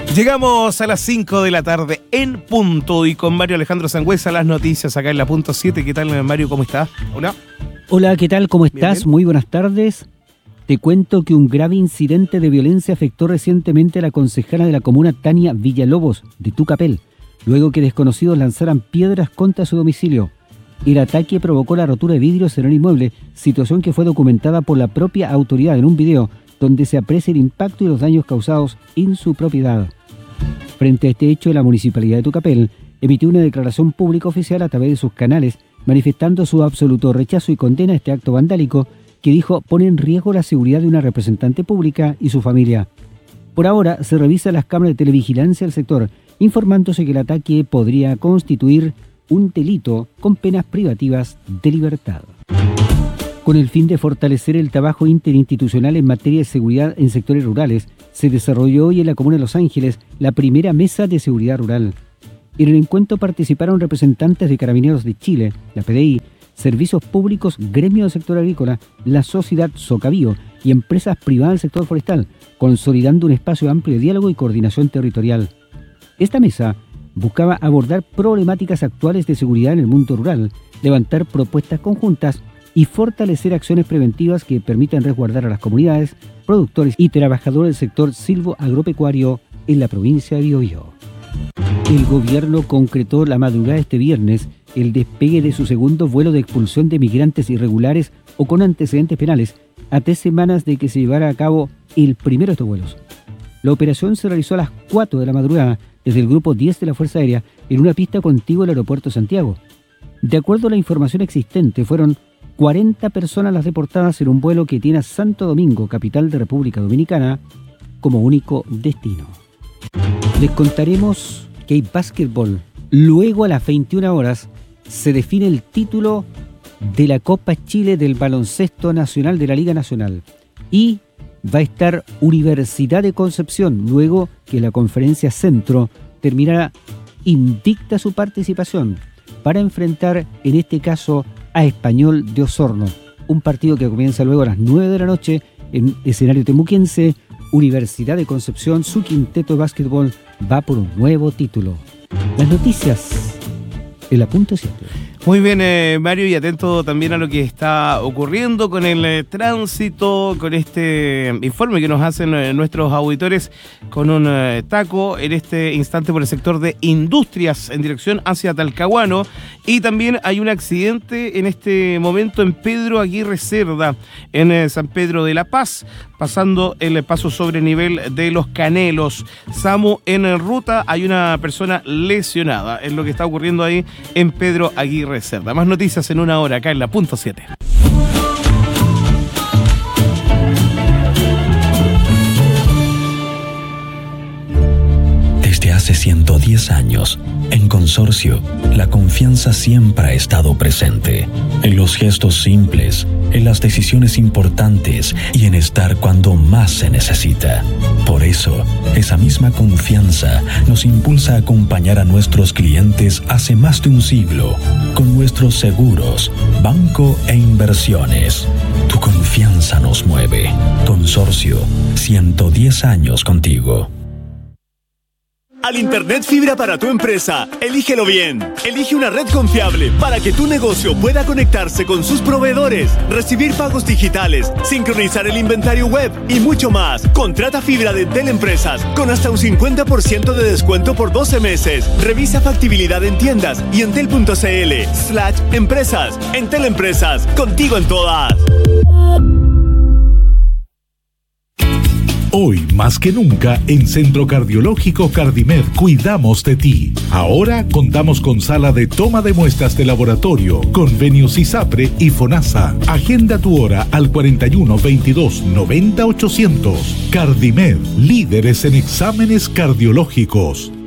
Llegamos a las 5 de la tarde en punto y con Mario Alejandro Sangüesa las noticias acá en la punto 7. ¿Qué tal, Mario? ¿Cómo estás? Hola. Hola, ¿qué tal? ¿Cómo estás? Bien. Muy buenas tardes. Te cuento que un grave incidente de violencia afectó recientemente a la concejala de la comuna Tania Villalobos, de Tucapel, luego que desconocidos lanzaran piedras contra su domicilio. El ataque provocó la rotura de vidrios en el inmueble, situación que fue documentada por la propia autoridad en un video donde se aprecia el impacto y los daños causados en su propiedad. Frente a este hecho, la Municipalidad de Tucapel emitió una declaración pública oficial a través de sus canales, manifestando su absoluto rechazo y condena a este acto vandálico que dijo pone en riesgo la seguridad de una representante pública y su familia. Por ahora, se revisan las cámaras de televigilancia del sector, informándose que el ataque podría constituir un delito con penas privativas de libertad. Con el fin de fortalecer el trabajo interinstitucional en materia de seguridad en sectores rurales, se desarrolló hoy en la Comuna de Los Ángeles la primera mesa de seguridad rural. En el encuentro participaron representantes de Carabineros de Chile, la PDI, servicios públicos, gremio del sector agrícola, la sociedad Socavío y empresas privadas del sector forestal, consolidando un espacio amplio de diálogo y coordinación territorial. Esta mesa buscaba abordar problemáticas actuales de seguridad en el mundo rural, levantar propuestas conjuntas y fortalecer acciones preventivas que permitan resguardar a las comunidades, productores y trabajadores del sector silvoagropecuario en la provincia de Biobío. El gobierno concretó la madrugada de este viernes el despegue de su segundo vuelo de expulsión de migrantes irregulares o con antecedentes penales, a 3 semanas de que se llevara a cabo el primero de estos vuelos. La operación se realizó a las 4 de la madrugada desde el Grupo 10 de la Fuerza Aérea en una pista contigua al aeropuerto de Santiago. De acuerdo a la información existente, fueron 40 personas las deportadas en un vuelo que tiene a Santo Domingo, capital de República Dominicana, como único destino. Les contaremos que hay básquetbol. Luego a las 21 horas se define el título de la Copa Chile del Baloncesto Nacional de la Liga Nacional. Y va a estar Universidad de Concepción, luego que la Conferencia Centro terminará invicta su participación para enfrentar, en este caso, a Español de Osorno. Un partido que comienza luego a las 9 de la noche en escenario temuquense. Universidad de Concepción, su quinteto de básquetbol va por un nuevo título. Las noticias en la punto 7. Muy bien, Mario, y atento también a lo que está ocurriendo con el tránsito, con este informe que nos hacen nuestros auditores con un taco en este instante por el sector de Industrias en dirección hacia Talcahuano. Y también hay un accidente en este momento en Pedro Aguirre Cerda, en San Pedro de la Paz, pasando el paso sobre nivel de Los Canelos. SAMU en ruta, hay una persona lesionada. Es lo que está ocurriendo ahí en Pedro Aguirre Cerda. Más noticias en una hora acá en la punto 7. Desde hace 110 años, en Consorcio, la confianza siempre ha estado presente. En los gestos simples, en las decisiones importantes y en estar cuando más se necesita. Por eso, esa misma confianza nos impulsa a acompañar a nuestros clientes hace más de un siglo con nuestros seguros, banco e inversiones. Tu confianza nos mueve. Consorcio, 110 años contigo. Al Internet fibra para tu empresa, elígelo bien. Elige una red confiable para que tu negocio pueda conectarse con sus proveedores, recibir pagos digitales, sincronizar el inventario web y mucho más. Contrata fibra de Entel Empresas con hasta un 50% de descuento por 12 meses. Revisa factibilidad en tiendas y entel.cl/empresas. Entel Empresas, contigo en todas. Hoy, más que nunca, en Centro Cardiológico Cardimed cuidamos de ti. Ahora contamos con sala de toma de muestras de laboratorio, convenios ISAPRE y FONASA. Agenda tu hora al 41 22 90 800. Cardimed, líderes en exámenes cardiológicos.